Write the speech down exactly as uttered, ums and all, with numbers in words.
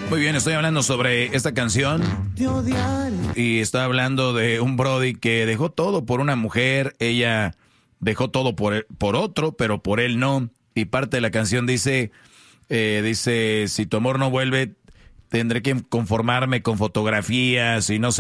Muy bien, estoy hablando sobre esta canción y estoy hablando de un brody que dejó todo por una mujer, ella dejó todo por, por otro, pero por él no. Y parte de la canción dice, eh, dice, si tu amor no vuelve, tendré que conformarme con fotografías y no sé.